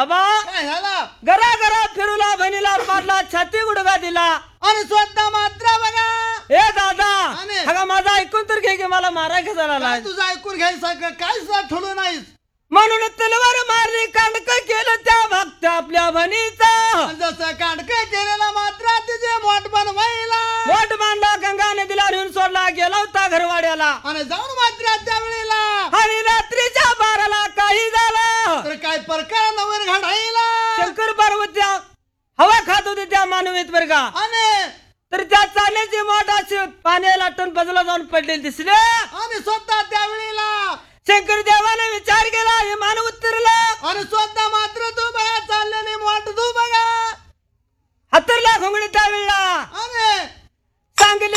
आबा काय झाला घरा घरा फिरूला बहिणीला पाडला छाती गुडगा दिला आणि स्वतः मात्र बघा ए दादा आणि? अगं माझा ऐकून तर घे की मला मारायचं झाला काय तुझं ऐकून घ्यायचं काय सुद्धा ठेवलं नाहीस म्हणून तलवार मारली कांडक केलं त्या भक्त आपल्या बहिणीचा आणि जसं कांडकं केलेला मात्र तिचे मोठ बनवायला मोठ मांडला गंगा नदीला नेऊन सोडला गेला होता घरवाड्याला आणि जाऊन मात्र त्या वेळेला आणि रात्रीच्या 12ला काही झालं तर काय प्रकार नवीन घडायला शंकर पार्वत्या हवा खात होते त्या मानवीत बरं का आणि तर त्या चालण्याची मोठ अशी पाण्याला लाटून बाजूला जाऊन पडलेली दिसले आणि स्वतः त्या वेळेला शंकर देवाने विचार केला हे मानव उतरला आणि स्वतः मात्र तू बघा चाललेली मोठ तू बघा हातरला घोंगडी त्यावेळेला आणि